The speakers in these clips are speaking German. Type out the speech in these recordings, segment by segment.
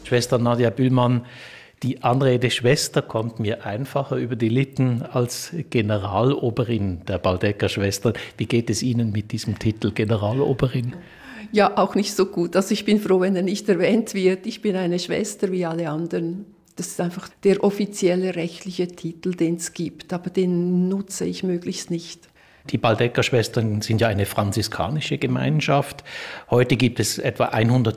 Schwester Nadia Bühlmann, die Anrede Schwester kommt mir einfacher über die Lippen als Generaloberin der Baldecker Schwestern. Wie geht es Ihnen mit diesem Titel Generaloberin? Ja, auch nicht so gut. Also ich bin froh, wenn er nicht erwähnt wird. Ich bin eine Schwester wie alle anderen. Das ist einfach der offizielle rechtliche Titel, den es gibt. Aber den nutze ich möglichst nicht. Die Baldecker Schwestern sind ja eine franziskanische Gemeinschaft. Heute gibt es etwa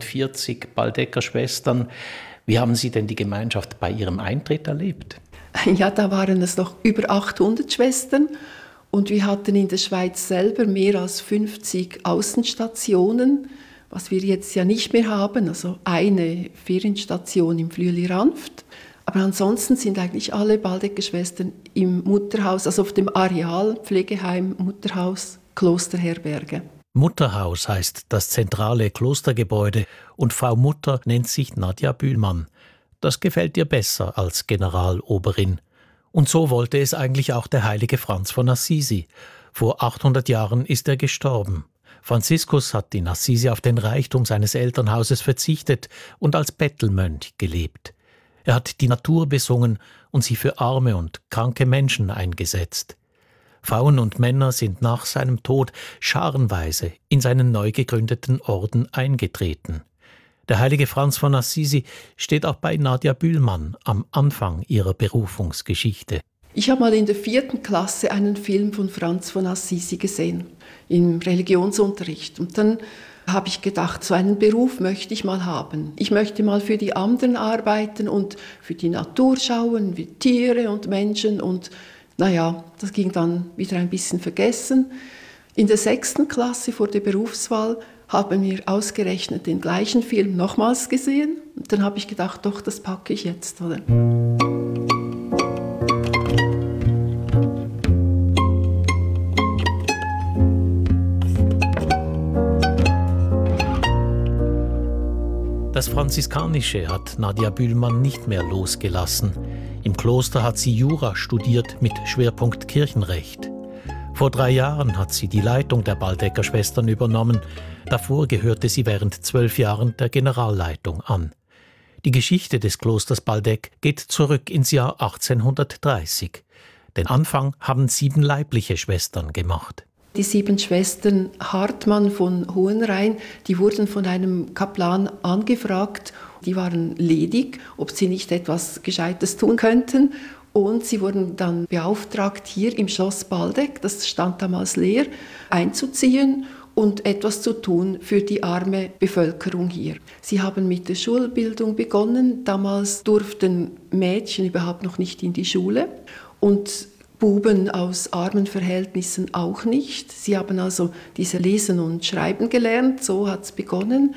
140 Baldecker Schwestern. Wie haben Sie denn die Gemeinschaft bei Ihrem Eintritt erlebt? Ja, da waren es noch über 800 Schwestern. Und wir hatten in der Schweiz selber mehr als 50 Außenstationen, was wir jetzt ja nicht mehr haben. Also eine Ferienstation im Flüeli-Ranft. Aber ansonsten sind eigentlich alle Baldecker Schwestern im Mutterhaus, also auf dem Areal, Pflegeheim, Mutterhaus, Klosterherberge. Mutterhaus heißt das zentrale Klostergebäude und Frau Mutter nennt sich Nadia Bühlmann. Das gefällt ihr besser als Generaloberin. Und so wollte es eigentlich auch der heilige Franz von Assisi. Vor 800 Jahren ist er gestorben. Franziskus hat in Assisi auf den Reichtum seines Elternhauses verzichtet und als Bettelmönch gelebt. Er hat die Natur besungen und sie für arme und kranke Menschen eingesetzt. Frauen und Männer sind nach seinem Tod scharenweise in seinen neu gegründeten Orden eingetreten. Der heilige Franz von Assisi steht auch bei Nadia Bühlmann am Anfang ihrer Berufungsgeschichte. Ich habe mal in der 4. Klasse einen Film von Franz von Assisi gesehen, im Religionsunterricht. Und dann habe ich gedacht, so einen Beruf möchte ich mal haben. Ich möchte mal für die anderen arbeiten und für die Natur schauen, wie Tiere und Menschen. Und naja, das ging dann wieder ein bisschen vergessen. In der 6. Klasse vor der Berufswahl haben wir ausgerechnet den gleichen Film nochmals gesehen. Und dann habe ich gedacht, doch, das packe ich jetzt, oder? Das Franziskanische hat Nadia Bühlmann nicht mehr losgelassen. Im Kloster hat sie Jura studiert mit Schwerpunkt Kirchenrecht. Vor 3 Jahren hat sie die Leitung der Baldecker Schwestern übernommen. Davor gehörte sie während 12 Jahren der Generalleitung an. Die Geschichte des Klosters Baldeck geht zurück ins Jahr 1830. Den Anfang haben 7 leibliche Schwestern gemacht. Die 7 Schwestern Hartmann von Hohenrhein, die wurden von einem Kaplan angefragt. Die waren ledig, ob sie nicht etwas Gescheites tun könnten. Und sie wurden dann beauftragt, hier im Schloss Baldeck, das stand damals leer, einzuziehen und etwas zu tun für die arme Bevölkerung hier. Sie haben mit der Schulbildung begonnen. Damals durften Mädchen überhaupt noch nicht in die Schule und Buben aus armen Verhältnissen auch nicht. Sie haben also diese Lesen und Schreiben gelernt, so hat es begonnen.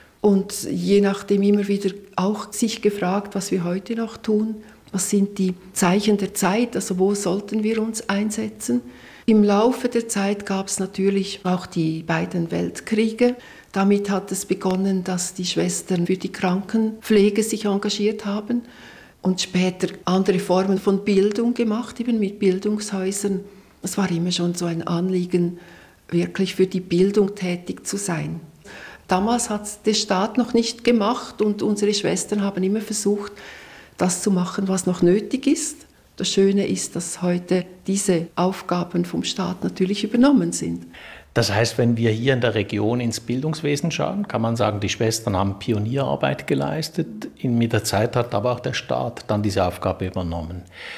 Und je nachdem immer wieder auch sich gefragt, was wir heute noch tun. Was sind die Zeichen der Zeit, also wo sollten wir uns einsetzen? Im Laufe der Zeit gab es natürlich auch die beiden Weltkriege. Damit hat es begonnen, dass die Schwestern für die Krankenpflege sich engagiert haben und später andere Formen von Bildung gemacht, eben mit Bildungshäusern. Es war immer schon so ein Anliegen, wirklich für die Bildung tätig zu sein. Damals hat es der Staat noch nicht gemacht und unsere Schwestern haben immer versucht, das zu machen, was noch nötig ist. Das Schöne ist, dass heute diese Aufgaben vom Staat natürlich übernommen sind. Das heißt, wenn wir hier in der Region ins Bildungswesen schauen, kann man sagen, die Schwestern haben Pionierarbeit geleistet. Mit der Zeit hat aber auch der Staat dann diese Aufgabe übernommen.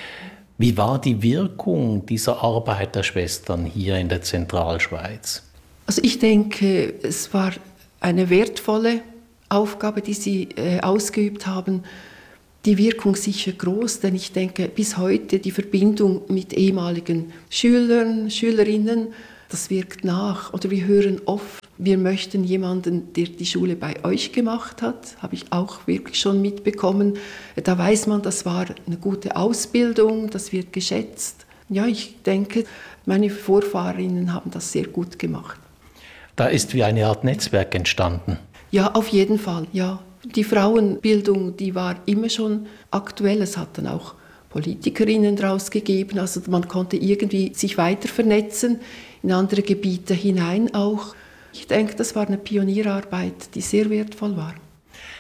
Wie war die Wirkung dieser Arbeit der Schwestern hier in der Zentralschweiz? Also ich denke, es war eine wertvolle Aufgabe, die sie ausgeübt haben. Die Wirkung sicher groß, denn ich denke, bis heute die Verbindung mit ehemaligen Schülern, Schülerinnen, das wirkt nach. Oder wir hören oft, wir möchten jemanden, der die Schule bei euch gemacht hat, habe ich auch wirklich schon mitbekommen. Da weiß man, das war eine gute Ausbildung, das wird geschätzt. Ja, ich denke, meine Vorfahrinnen haben das sehr gut gemacht. Da ist wie eine Art Netzwerk entstanden. Ja, auf jeden Fall, ja. Die Frauenbildung, die war immer schon aktuell. Es hat dann auch Politikerinnen daraus gegeben. Also man konnte irgendwie sich weiter vernetzen, in andere Gebiete hinein auch. Ich denke, das war eine Pionierarbeit, die sehr wertvoll war.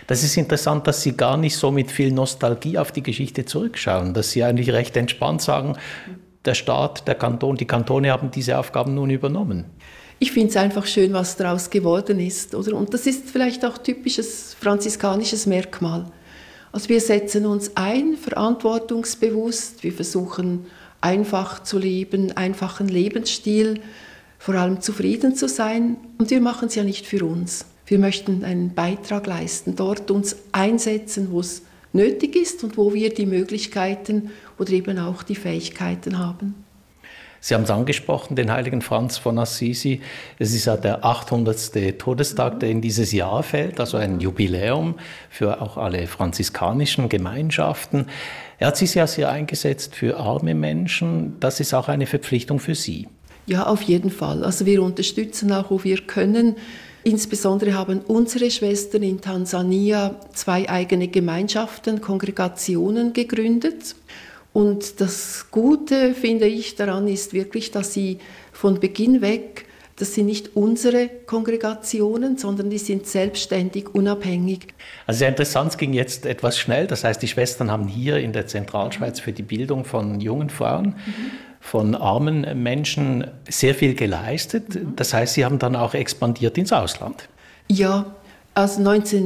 Das ist interessant, dass Sie gar nicht so mit viel Nostalgie auf die Geschichte zurückschauen, dass Sie eigentlich recht entspannt sagen, der Staat, der Kanton, die Kantone haben diese Aufgaben nun übernommen. Ich finde es einfach schön, was daraus geworden ist. Oder? Und das ist vielleicht auch typisches franziskanisches Merkmal. Also wir setzen uns ein, verantwortungsbewusst, wir versuchen einfach zu leben, einfachen Lebensstil, vor allem zufrieden zu sein. Und wir machen es ja nicht für uns. Wir möchten einen Beitrag leisten, dort uns einsetzen, wo es nötig ist und wo wir die Möglichkeiten oder eben auch die Fähigkeiten haben. Sie haben es angesprochen, den heiligen Franz von Assisi. Es ist ja der 800. Todestag, der in dieses Jahr fällt, also ein Jubiläum für auch alle franziskanischen Gemeinschaften. Er hat sich ja sehr eingesetzt für arme Menschen. Das ist auch eine Verpflichtung für Sie. Ja, auf jeden Fall. Also wir unterstützen auch, wo wir können. Insbesondere haben unsere Schwestern in Tansania 2 eigene Gemeinschaften, Kongregationen gegründet. Und das Gute, finde ich, daran ist wirklich, dass sie von Beginn weg, das sind nicht unsere Kongregationen, sondern die sind selbstständig, unabhängig. Also sehr interessant, es ging jetzt etwas schnell. Das heißt, die Schwestern haben hier in der Zentralschweiz für die Bildung von jungen Frauen, von armen Menschen sehr viel geleistet. Das heißt, sie haben dann auch expandiert ins Ausland. Ja, also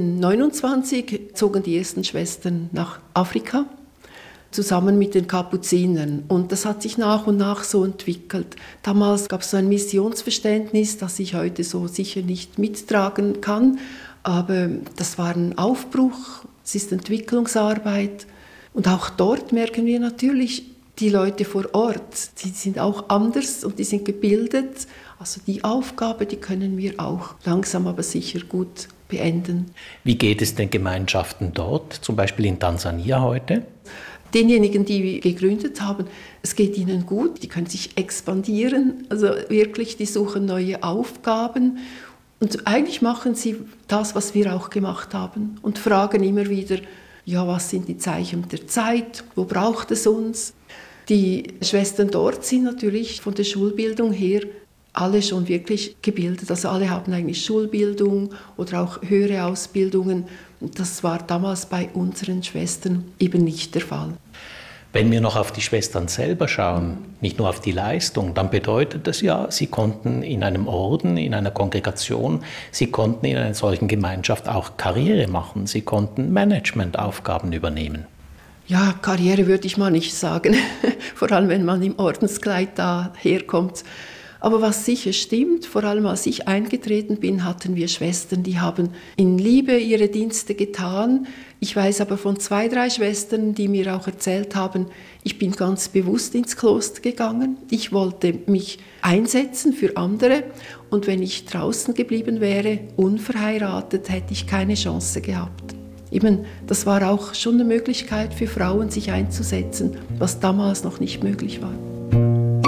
1929 zogen die ersten Schwestern nach Afrika, zusammen mit den Kapuzinern. Und das hat sich nach und nach so entwickelt. Damals gab es so ein Missionsverständnis, das ich heute so sicher nicht mittragen kann. Aber das war ein Aufbruch, es ist Entwicklungsarbeit. Und auch dort merken wir natürlich, die Leute vor Ort, die sind auch anders und die sind gebildet. Also die Aufgabe, die können wir auch langsam aber sicher gut beenden. Wie geht es den Gemeinschaften dort, zum Beispiel in Tansania heute? Denjenigen, die wir gegründet haben, es geht ihnen gut, die können sich expandieren, also wirklich, die suchen neue Aufgaben und eigentlich machen sie das, was wir auch gemacht haben und fragen immer wieder, ja, was sind die Zeichen der Zeit, wo braucht es uns? Die Schwestern dort sind natürlich von der Schulbildung her alle schon wirklich gebildet, also alle haben eigentlich Schulbildung oder auch höhere Ausbildungen. Das war damals bei unseren Schwestern eben nicht der Fall. Wenn wir noch auf die Schwestern selber schauen, nicht nur auf die Leistung, dann bedeutet das ja, sie konnten in einem Orden, in einer Kongregation, sie konnten in einer solchen Gemeinschaft auch Karriere machen, sie konnten Managementaufgaben übernehmen. Ja, Karriere würde ich mal nicht sagen, vor allem wenn man im Ordenskleid da herkommt. Aber was sicher stimmt, vor allem als ich eingetreten bin, hatten wir Schwestern, die haben in Liebe ihre Dienste getan. Ich weiß aber von 2, 3 Schwestern, die mir auch erzählt haben, ich bin ganz bewusst ins Kloster gegangen. Ich wollte mich einsetzen für andere und wenn ich draußen geblieben wäre, unverheiratet, hätte ich keine Chance gehabt. Eben, das war auch schon eine Möglichkeit für Frauen, sich einzusetzen, was damals noch nicht möglich war.